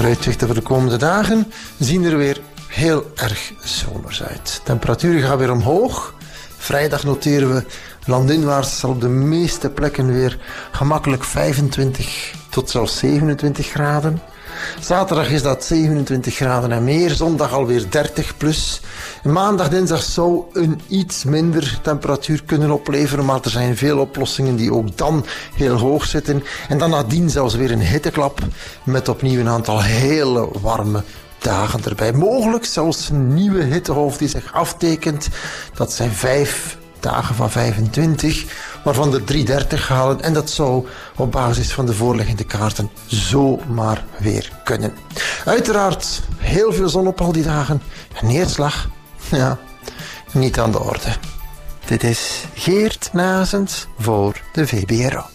Vooruitzichten voor de komende dagen zien er weer heel erg zomers uit. Temperaturen gaan weer omhoog. Vrijdag noteren we landinwaarts op de meeste plekken weer gemakkelijk 25 tot zelfs 27 graden. Zaterdag is dat 27 graden en meer. Zondag alweer 30 plus. Maandag, dinsdag zou een iets minder temperatuur kunnen opleveren, maar er zijn veel oplossingen die ook dan heel hoog zitten. En dan nadien zelfs weer een hitteklap met opnieuw een aantal hele warme dagen erbij. Mogelijk zelfs een nieuwe hittegolf die zich aftekent. Dat zijn 5 dagen van 25, waarvan de 330 halen. En dat zou op basis van de voorliggende kaarten zomaar weer kunnen. Uiteraard heel veel zon op al die dagen. En neerslag, ja, niet aan de orde. Dit is Geert Nazens voor de VBRO.